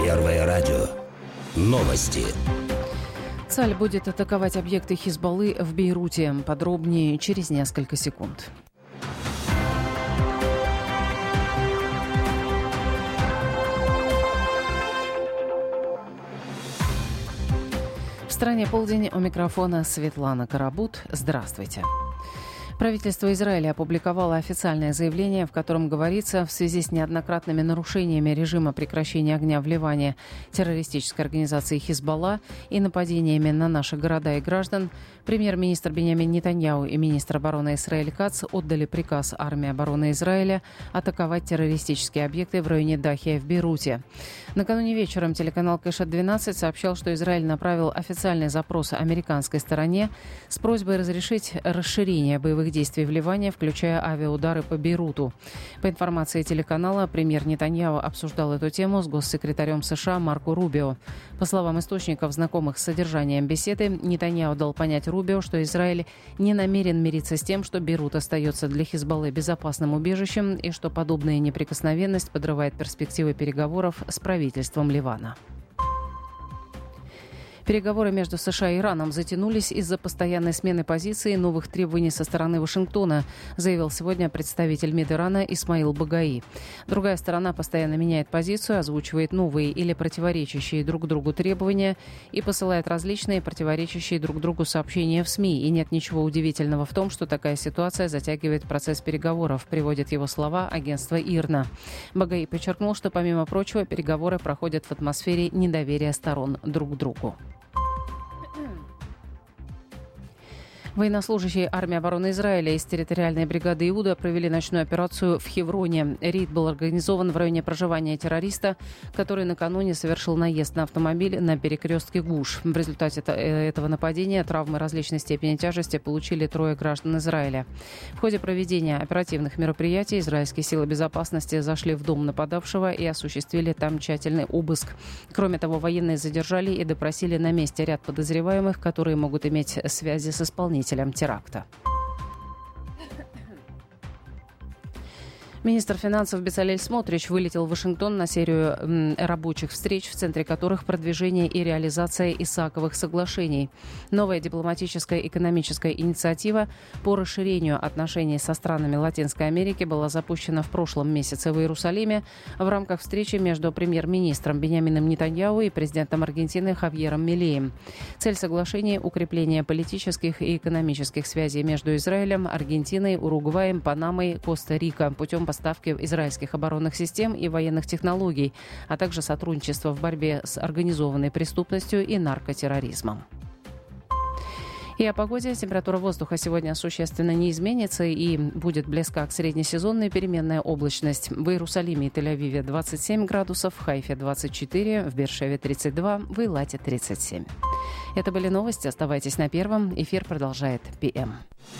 Первое радио. Новости. Цаль будет атаковать объекты Хизбаллы в Бейруте. Подробнее через несколько секунд. В стране полдень, у микрофона Светлана Карабут. Здравствуйте. Правительство Израиля опубликовало официальное заявление, в котором говорится, в связи с неоднократными нарушениями режима прекращения огня в Ливане террористической организации «Хизбалла» и нападениями на наши города и граждан, премьер-министр Биньямин Нетаньяху и министр обороны Исраэль Кац отдали приказ армии обороны Израиля атаковать террористические объекты в районе Дахия в Бейруте. Накануне вечером телеканал Кэшет-12 сообщал, что Израиль направил официальный запрос американской стороне с просьбой разрешить расширение боевых действий в Ливане, включая авиаудары по Бейруту. По информации телеканала, премьер Нетаньяху обсуждал эту тему с госсекретарем США Марко Рубио. По словам источников, знакомых с содержанием беседы, Нетаньяху дал понять Рубио, что Израиль не намерен мириться с тем, что Бейрут остается для Хизбаллы безопасным убежищем и что подобная неприкосновенность подрывает перспективы переговоров с правительством Ливана. Переговоры между США и Ираном затянулись из-за постоянной смены позиции и новых требований со стороны Вашингтона, заявил сегодня представитель МИД Ирана Исмаил Багаи. Другая сторона постоянно меняет позицию, озвучивает новые или противоречащие друг другу требования и посылает различные противоречащие друг другу сообщения в СМИ. И нет ничего удивительного в том, что такая ситуация затягивает процесс переговоров, приводит его слова агентство ИРНА. Багаи подчеркнул, что, помимо прочего, переговоры проходят в атмосфере недоверия сторон друг к другу. Военнослужащие армии обороны Израиля из территориальной бригады Иуда провели ночную операцию в Хевроне. Рейд был организован в районе проживания террориста, который накануне совершил наезд на автомобиль на перекрестке Гуш. В результате этого нападения травмы различной степени тяжести получили 3 граждан Израиля. В ходе проведения оперативных мероприятий израильские силы безопасности зашли в дом нападавшего и осуществили там тщательный обыск. Кроме того, военные задержали и допросили на месте ряд подозреваемых, которые могут иметь связи с исполнителем теракта. Министр финансов Бецалель Смотрич вылетел в Вашингтон на серию рабочих встреч, в центре которых продвижение и реализация Исааковых соглашений. Новая дипломатическая экономическая инициатива по расширению отношений со странами Латинской Америки была запущена в прошлом месяце в Иерусалиме в рамках встречи между премьер-министром Биньямином Нетаньяху и президентом Аргентины Хавьером Милеем. Цель соглашения – укрепление политических и экономических связей между Израилем, Аргентиной, Уругваем, Панамой, Коста-Рико путем поставки израильских оборонных систем и военных технологий, а также сотрудничество в борьбе с организованной преступностью и наркотерроризмом. И о погоде. Температура воздуха сегодня существенно не изменится и будет близка к среднесезонной, переменная облачность. В Иерусалиме и Тель-Авиве 27 градусов, в Хайфе 24, в Беэр-Шеве 32, в Эйлате 37. Это были новости. Оставайтесь на Первом. Эфир продолжает ПМ.